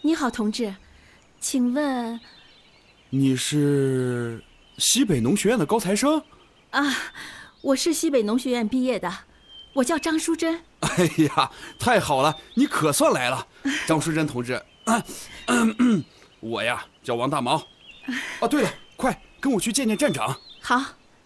你好，同志，请问你是西北农学院的高材生？ 啊，我是西北农学院毕业的，我叫张淑珍。 哎呀，太好了，你可算来了，张淑珍同志。我呀叫王大毛。哦，对了，快跟我去见见站长。 好，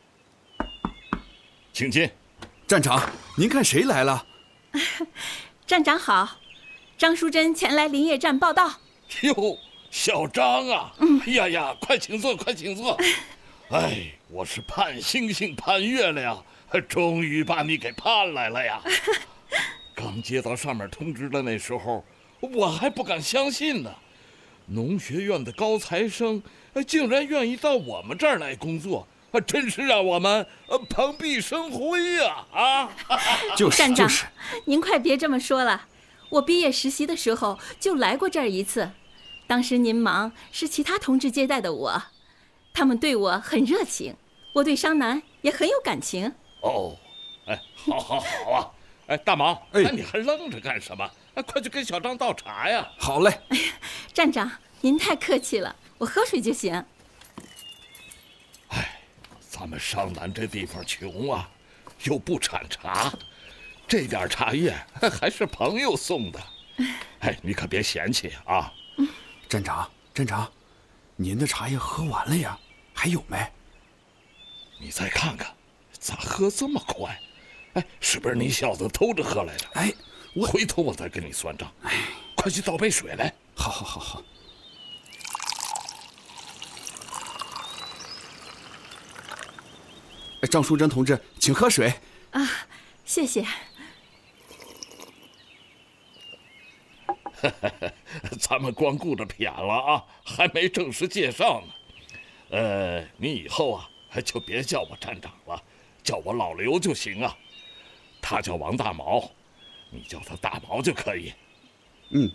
请进。 站长，您看谁来了？ 站长好，张淑珍前来林业站报道。 哟，小张啊，哎呀呀，快请坐，快请坐。哎，我是盼星星盼月亮，终于把你给盼来了呀。刚接到上面通知的那时候，我还不敢相信呢。农学院的高材生竟然愿意到我们这儿来工作，真是让我们蓬荜生辉呀！ 站长，您快别这么说了。我毕业实习的时候就来过这儿一次，当时您忙，是其他同志接待的我，他们对我很热情，我对商南也很有感情。 哦，哎，好啊！哎，大毛，那你还愣着干什么？快去跟小张倒茶呀！ 好嘞。 哎呀，站长，您太客气了，我喝水就行。 哎，咱们商南这地方穷啊，又不产茶，这点茶叶还是朋友送的。哎，你可别嫌弃啊。 站长，您的茶叶喝完了呀？还有没？ 你再看看，咋喝这么快？哎，是不是你小子偷着喝来的？ 哎， 回头我再跟你算账。哎，快去倒杯水来。 好。张淑珍同志，请喝水。 啊，谢谢。 咱们光顾着谝了啊，还没正式介绍呢。你以后啊就别叫我站长了，叫我老刘就行啊。他叫王大毛，你叫他大毛就可以。